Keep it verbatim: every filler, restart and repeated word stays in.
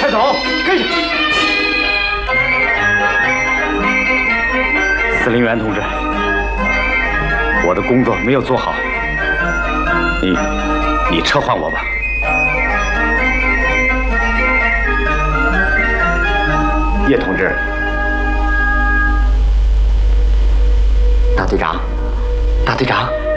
快走，跟上！司令员同志，我的工作没有做好，你你撤换我吧。叶同志，大队长，大队长。